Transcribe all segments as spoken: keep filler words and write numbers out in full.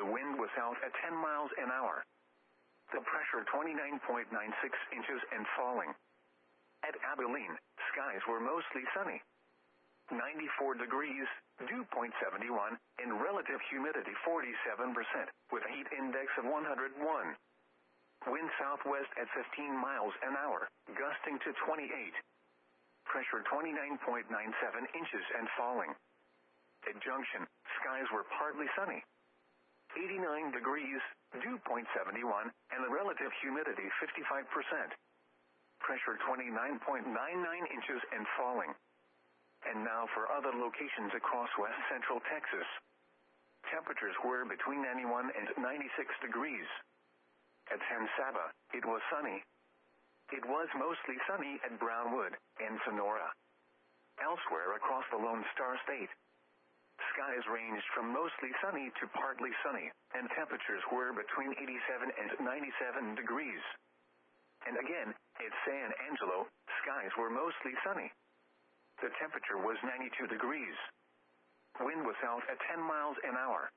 wind was south at ten miles an hour. The pressure twenty-nine point nine six inches and falling. At Abilene, skies were mostly sunny. ninety-four degrees, dew point seven one, and relative humidity forty-seven percent, with a heat index of one hundred one. Wind southwest at fifteen miles an hour, gusting to twenty-eight. Pressure twenty-nine point nine seven inches and falling. At Junction, skies were partly sunny. eighty-nine degrees, dew point seven one, and the relative humidity fifty-five percent. Pressure twenty-nine point nine nine inches and falling. And now for other locations across west central Texas. Temperatures were between ninety-one and ninety-six degrees. At San Saba, it was sunny. It was mostly sunny at Brownwood and Sonora. Elsewhere across the Lone Star State, skies ranged from mostly sunny to partly sunny, and temperatures were between eighty-seven and ninety-seven degrees. And again, at San Angelo, skies were mostly sunny. The temperature was ninety-two degrees. Wind was south at ten miles an hour.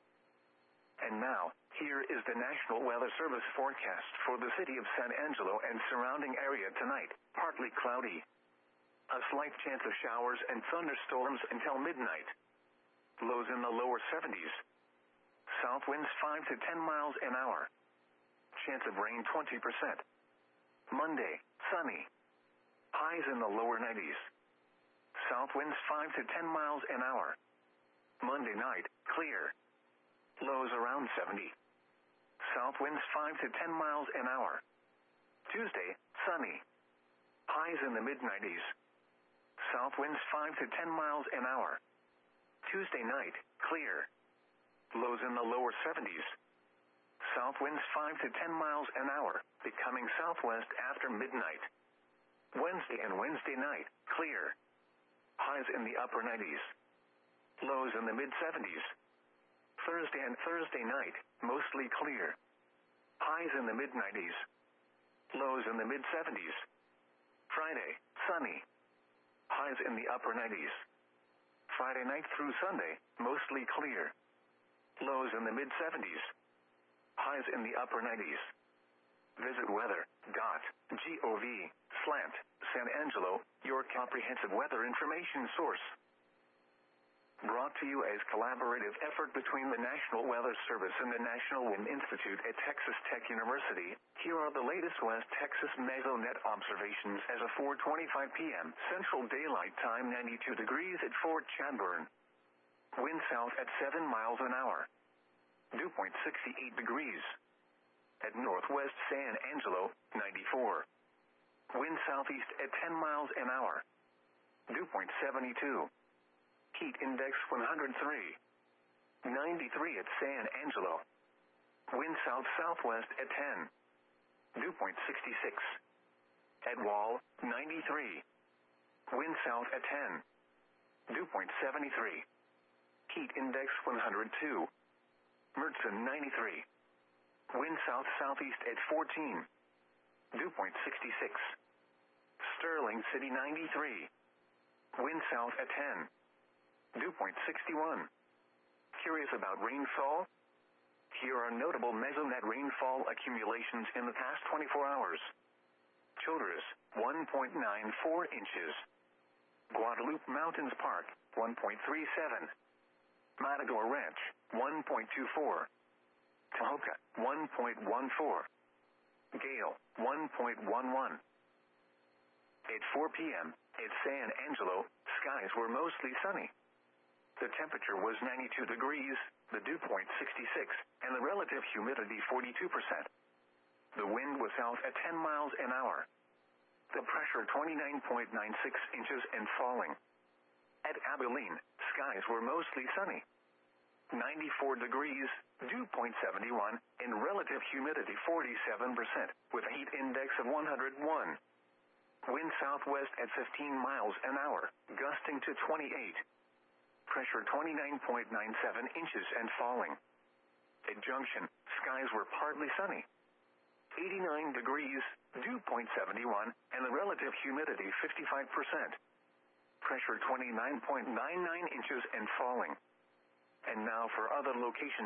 And now, here is the National Weather Service forecast for the city of San Angelo and surrounding area tonight. Partly cloudy. A slight chance of showers and thunderstorms until midnight. Lows in the lower seventies. South winds five to ten miles an hour. Chance of rain twenty percent. Monday, sunny. Highs in the lower nineties. South winds five to ten miles an hour. Monday night, clear. Lows around seventy. South winds five to ten miles an hour. Tuesday, sunny. Highs in the mid nineties. South winds five to ten miles an hour. Tuesday night, clear. Lows in the lower seventies. South winds five to ten miles an hour, becoming southwest after midnight. Wednesday and Wednesday night, clear. Highs in the upper nineties. Lows in the mid seventies. Thursday and Thursday night, mostly clear. Highs in the mid nineties. Lows in the mid seventies. Friday, sunny. Highs in the upper nineties. Friday night through Sunday, mostly clear. Lows in the mid seventies. Highs in the upper nineties. Visit weather dot gov slant San Angelo, your comprehensive weather information source. Brought to you as collaborative effort between the National Weather Service and the National Wind Institute at Texas Tech University. Here are the latest West Texas mesonet observations as of four twenty-five p m Central Daylight Time, ninety-two degrees at Fort Chadbourne. Wind south at seven miles an hour. Dew point sixty-eight degrees. At Northwest San Angelo, ninety-four. Wind southeast at ten miles an hour. Dew point seventy-two. Heat index one hundred three. ninety-three at San Angelo. Wind south-southwest at ten. Dew point sixty-six. At Wall, ninety-three. Wind south at ten. Dew point seventy-three. Heat index one hundred two. Mertzen, ninety-three. Wind south-southeast at fourteen. Dew point sixty-six. Sterling City, ninety-three. Wind south at ten. Dew point sixty-one. Curious about rainfall? Here are notable mesonet rainfall accumulations in the past twenty-four hours. Childress, one point nine four inches. Guadalupe Mountains Park, one point three seven. Matador Ranch, one point two four. Tahoka, one point one four. Gale, one point one one. At four p m at San Angelo, skies were mostly sunny. The temperature was ninety-two degrees, the dew point sixty-six, and the relative humidity forty-two percent. The wind was south at ten miles an hour. The pressure twenty-nine point nine six inches and falling. At Abilene, skies were mostly sunny. ninety-four degrees, dew point seven one, and relative humidity forty-seven percent, with a heat index of one hundred one. Wind southwest at fifteen miles an hour, gusting to twenty-eight. Pressure twenty-nine point nine seven inches and falling. At Junction, skies were partly sunny. eighty-nine degrees, dew point seven one, and the relative humidity fifty-five percent. Pressure twenty-nine point nine nine inches and falling. And now for other locations.